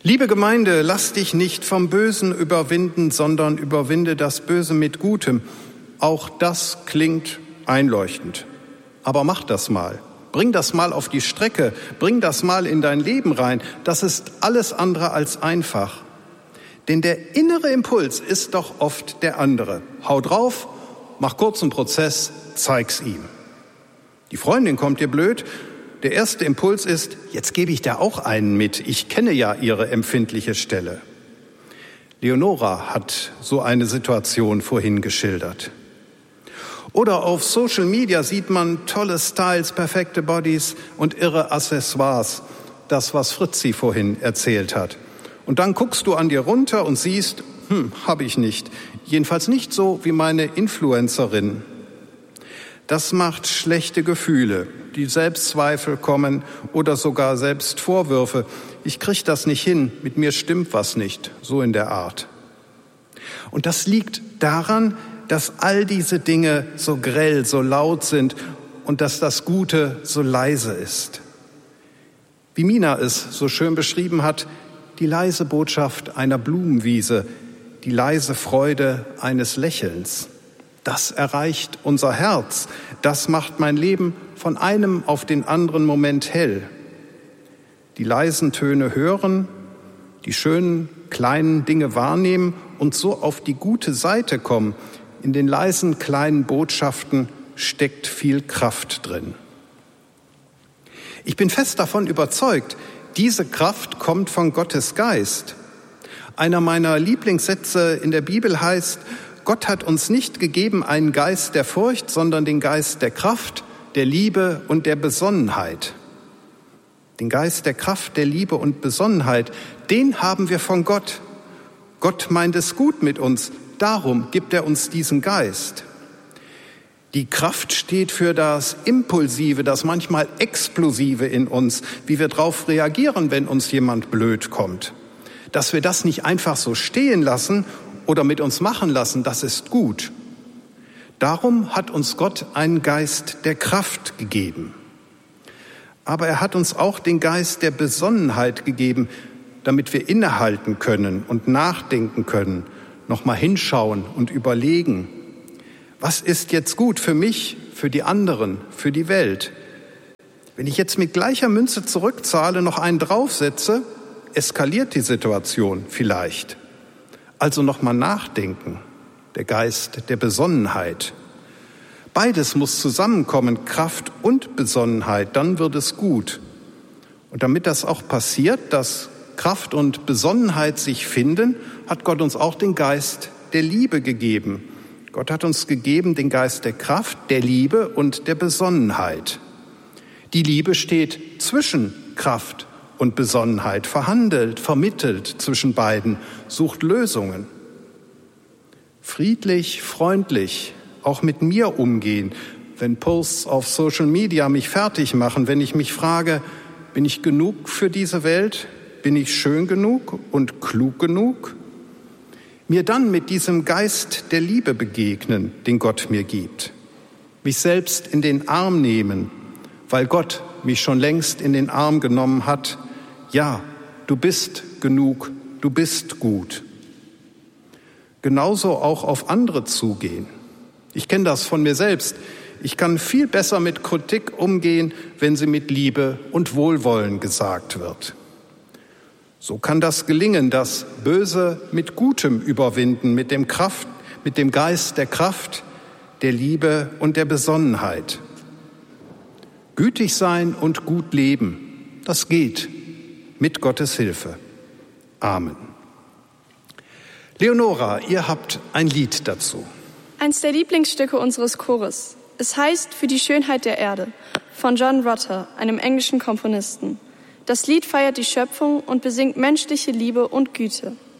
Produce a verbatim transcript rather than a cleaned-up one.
Liebe Gemeinde, lass dich nicht vom Bösen überwinden, sondern überwinde das Böse mit Gutem. Auch das klingt einleuchtend. Aber mach das mal. Bring das mal auf die Strecke. Bring das mal in dein Leben rein. Das ist alles andere als einfach. Denn der innere Impuls ist doch oft der andere. Hau drauf, mach kurzen Prozess, zeig's ihm. Die Freundin kommt dir blöd. Der erste Impuls ist, jetzt gebe ich da auch einen mit. Ich kenne ja ihre empfindliche Stelle. Leonora hat so eine Situation vorhin geschildert. Oder auf Social Media sieht man tolle Styles, perfekte Bodies und irre Accessoires. Das, was Fritzi vorhin erzählt hat. Und dann guckst du an dir runter und siehst, hm, habe ich nicht. Jedenfalls nicht so wie meine Influencerin. Das macht schlechte Gefühle, die Selbstzweifel kommen oder sogar Selbstvorwürfe. Ich krieg das nicht hin, mit mir stimmt was nicht, so in der Art. Und das liegt daran, dass all diese Dinge so grell, so laut sind und dass das Gute so leise ist. Wie Mina es so schön beschrieben hat, die leise Botschaft einer Blumenwiese, die leise Freude eines Lächelns. Das erreicht unser Herz. Das macht mein Leben von einem auf den anderen Moment hell. Die leisen Töne hören, die schönen kleinen Dinge wahrnehmen und so auf die gute Seite kommen. In den leisen kleinen Botschaften steckt viel Kraft drin. Ich bin fest davon überzeugt, diese Kraft kommt von Gottes Geist. Einer meiner Lieblingssätze in der Bibel heißt, Gott hat uns nicht gegeben einen Geist der Furcht, sondern den Geist der Kraft, der Liebe und der Besonnenheit. Den Geist der Kraft, der Liebe und Besonnenheit, den haben wir von Gott. Gott meint es gut mit uns, darum gibt er uns diesen Geist. Die Kraft steht für das Impulsive, das manchmal Explosive in uns, wie wir darauf reagieren, wenn uns jemand blöd kommt. Dass wir das nicht einfach so stehen lassen oder mit uns machen lassen, das ist gut. Darum hat uns Gott einen Geist der Kraft gegeben. Aber er hat uns auch den Geist der Besonnenheit gegeben, damit wir innehalten können und nachdenken können, nochmal hinschauen und überlegen, was ist jetzt gut für mich, für die anderen, für die Welt? Wenn ich jetzt mit gleicher Münze zurückzahle, noch einen draufsetze, eskaliert die Situation vielleicht. Also nochmal nachdenken, der Geist der Besonnenheit. Beides muss zusammenkommen, Kraft und Besonnenheit, dann wird es gut. Und damit das auch passiert, dass Kraft und Besonnenheit sich finden, hat Gott uns auch den Geist der Liebe gegeben. Gott hat uns gegeben den Geist der Kraft, der Liebe und der Besonnenheit. Die Liebe steht zwischen Kraft und Besonnenheit, verhandelt, vermittelt zwischen beiden, sucht Lösungen. Friedlich, freundlich, auch mit mir umgehen, wenn Posts auf Social Media mich fertig machen, wenn ich mich frage, bin ich genug für diese Welt? Bin ich schön genug und klug genug? Mir dann mit diesem Geist der Liebe begegnen, den Gott mir gibt. Mich selbst in den Arm nehmen, weil Gott mich schon längst in den Arm genommen hat. Ja, du bist genug, du bist gut. Genauso auch auf andere zugehen. Ich kenne das von mir selbst. Ich kann viel besser mit Kritik umgehen, wenn sie mit Liebe und Wohlwollen gesagt wird. So kann das gelingen, das Böse mit Gutem überwinden, mit dem Kraft, mit dem Geist der Kraft, der Liebe und der Besonnenheit. Gütig sein und gut leben, das geht mit Gottes Hilfe. Amen. Leonora, ihr habt ein Lied dazu. Eins der Lieblingsstücke unseres Chores. Es heißt »Für die Schönheit der Erde« von John Rutter, einem englischen Komponisten. Das Lied feiert die Schöpfung und besingt menschliche Liebe und Güte.